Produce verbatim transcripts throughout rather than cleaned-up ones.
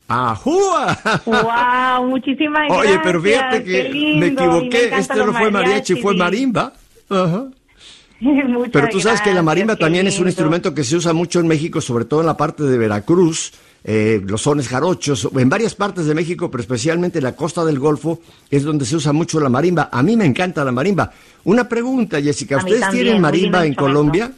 ¡Ajúa! ¡Wow! Muchísimas gracias. Oye, pero fíjate que me equivoqué. Me este no fue mariachi, fue marimba. Ajá. Pero tú sabes que la marimba también lindo. Es un instrumento que se usa mucho en México, sobre todo en la parte de Veracruz, eh, los sones jarochos, en varias partes de México, pero especialmente en la costa del Golfo, es donde se usa mucho la marimba. A mí me encanta la marimba. Una pregunta, Jessica, ¿ustedes también, tienen marimba en Colombia?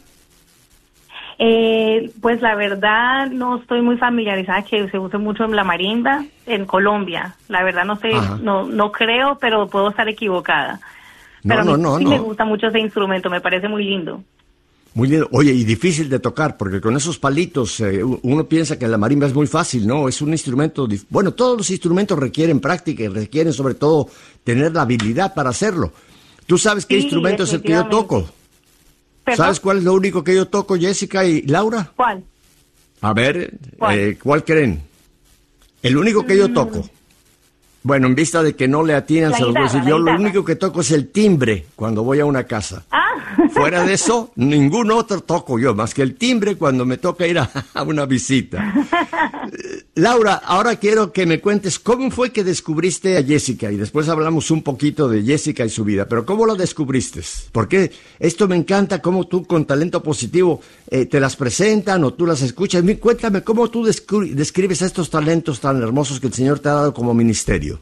Eh, pues la verdad no estoy muy familiarizada que se use mucho la marimba en Colombia. La verdad no sé, no, no creo, pero puedo estar equivocada. Pero no, a mí no, sí no. me gusta mucho ese instrumento, me parece muy lindo. Muy lindo. Oye, y difícil de tocar, porque con esos palitos eh, uno piensa que la marimba es muy fácil, ¿no? Es un instrumento, dif- bueno, todos los instrumentos requieren práctica y requieren sobre todo tener la habilidad para hacerlo. ¿Tú sabes qué sí, instrumento es el que yo toco? ¿Perdón? ¿Sabes cuál es lo único que yo toco, Jessica y Laura? ¿Cuál? A ver, ¿cuál, eh, ¿cuál creen? El único que mm. yo toco. Bueno, en vista de que no le atinan, se los voy a decir. Yo lo único que toco es el timbre cuando voy a una casa. Ah. Fuera de eso, ningún otro toco yo, más que el timbre cuando me toca ir a, a una visita. Laura, ahora quiero que me cuentes cómo fue que descubriste a Jessica, y después hablamos un poquito de Jessica y su vida, pero ¿cómo la descubriste? Porque esto me encanta, cómo tú con talento positivo eh, te las presentan o tú las escuchas. Cuéntame, ¿cómo tú descri- describes a estos talentos tan hermosos que el Señor te ha dado como ministerio?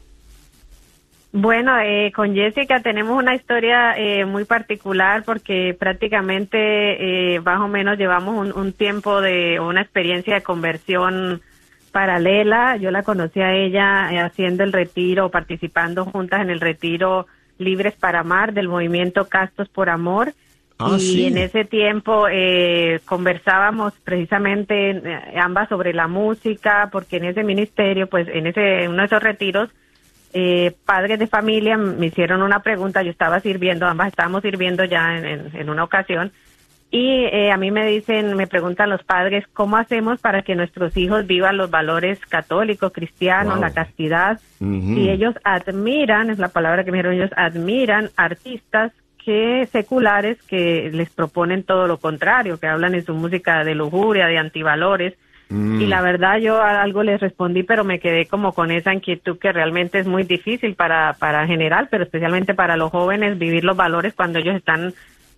Bueno, eh, con Jessica tenemos una historia eh, muy particular porque prácticamente eh, más o menos llevamos un, un tiempo de una experiencia de conversión paralela. Yo la conocí a ella eh, haciendo el retiro, participando juntas en el retiro Libres para Amar del movimiento Castos por Amor. Ah, y sí. En ese tiempo eh, conversábamos precisamente eh, ambas sobre la música, porque en ese ministerio, pues en ese en uno de esos retiros, Eh, padres de familia me hicieron una pregunta. Yo estaba sirviendo, ambas estábamos sirviendo ya en, en, en una ocasión, y eh, a mí me dicen, me preguntan los padres, ¿cómo hacemos para que nuestros hijos vivan los valores católicos, cristianos, wow. la castidad? Uh-huh. Y ellos admiran, es la palabra que me dijeron, ellos admiran artistas que seculares que les proponen todo lo contrario, que hablan en su música de lujuria, de antivalores. Y la verdad yo a algo les respondí, pero me quedé como con esa inquietud que realmente es muy difícil para para general, pero especialmente para los jóvenes, vivir los valores cuando ellos están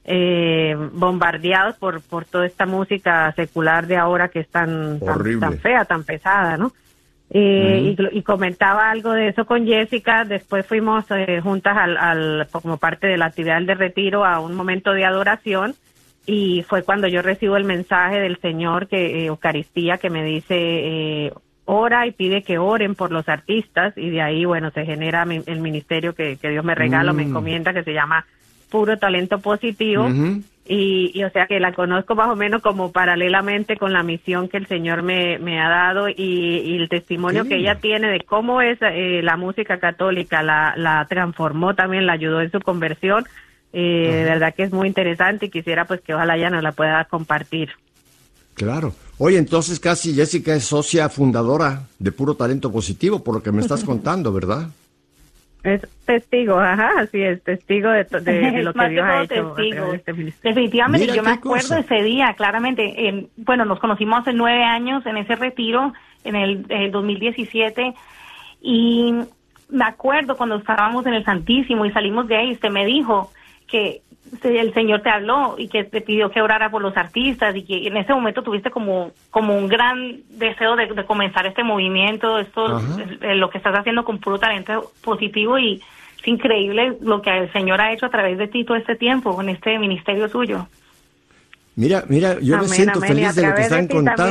eh, bombardeados por por toda esta música secular de ahora que es tan, tan, tan fea, tan pesada, ¿no? Eh, uh-huh. y, y comentaba algo de eso con Jessica. Después fuimos eh, juntas al, al como parte de la actividad de retiro a un momento de adoración. Y fue cuando yo recibo el mensaje del Señor, que eh, Eucaristía, que me dice, eh, ora y pide que oren por los artistas, y de ahí, bueno, se genera mi, el ministerio que, que Dios me regala, mm. me encomienda, que se llama Puro Talento Positivo, uh-huh. y, y o sea que la conozco más o menos como paralelamente con la misión que el Señor me, me ha dado, y, y el testimonio sí. que ella tiene de cómo es eh, la música católica, la, la transformó también, la ayudó en su conversión. Eh, de verdad que es muy interesante y quisiera pues que ojalá ya nos la pueda compartir. Claro. Oye, entonces casi Jessica es socia fundadora de Puro Talento Positivo, por lo que me estás contando, ¿verdad? Es testigo, ajá, así es, testigo de, de, de lo que Dios ha hecho. Este Definitivamente, Mira, yo me acuerdo cosa. ese día, claramente. En, bueno, nos conocimos hace nueve años en ese retiro, en el, el dos mil diecisiete, y me acuerdo cuando estábamos en el Santísimo y salimos de ahí, usted me dijo que el Señor te habló y que te pidió que orara por los artistas, y que en ese momento tuviste como como un gran deseo de, de comenzar este movimiento, esto eh, lo que estás haciendo con Puro Talento Positivo, y es increíble lo que el Señor ha hecho a través de ti todo este tiempo, en este ministerio suyo. Mira, mira, yo amén, me siento amén, feliz de lo que están contando.